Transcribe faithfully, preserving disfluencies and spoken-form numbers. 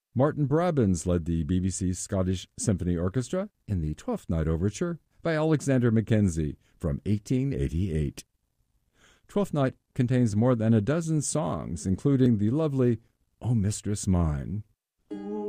Martin Brabants led the B B C Scottish Symphony Orchestra in the Twelfth Night Overture by Alexander Mackenzie from eighteen eighty-eight. Twelfth Night contains more than a dozen songs, including the lovely "O Mistress Mine,"